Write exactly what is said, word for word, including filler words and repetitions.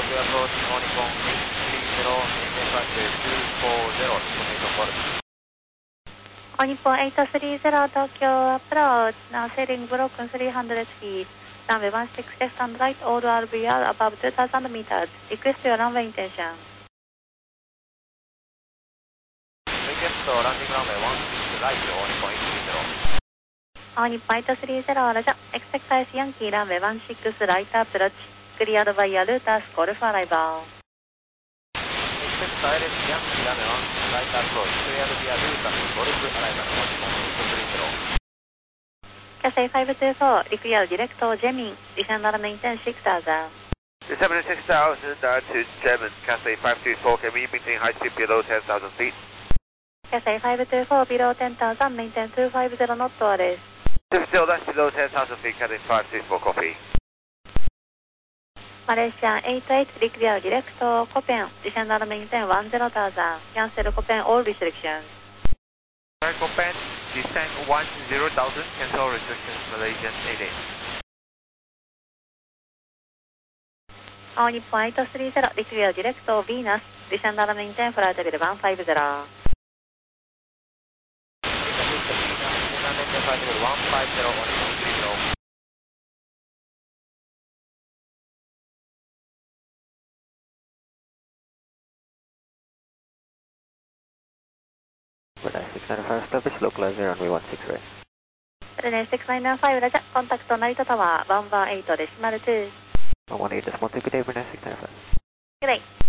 All Nippon eight three zero Tokyo approach, now sailing broken three hundred feet, runway one six left and right, all R B R above two thousand meters. Request your runway intention. Request landing runway one six right, All Nippon eight three zero. All Nippon eight three zero, Roger. Expect ice Yankee runway one six right approach, cleared by your route as call for arrival. Expect direct Yankee runway one six right approach, cleared via route as call for arrival, All Nippon eight three zero. Cathay five two four, require direct to Jemin, descend and maintain six thousand. Descend six thousand uh, to German, Cathay five two four, can we maintain high speed below ten thousand feet? Cathay five two four, below ten thousand, maintain two five zero knot to arrest. Still that's below ten thousand feet, Cathay five two four, copy. Malaysian eight eight, require direct to Copen, descend and maintain one zero thousand, cancel Copen all restrictions. Copen, descend one zero thousand, cancel restrictions, Malaysian eight eight. All Nippon eight three zero, require direct to Venus, descend and maintain flight level one five zero. Flight level one five zero, All Nippon eight three zero. six nine five, establish localizer runway one six right. six nine five, Roger. Contact Narita Tower, one one eight decimal two. one one eight decimal two, good day, six nine five. Good day.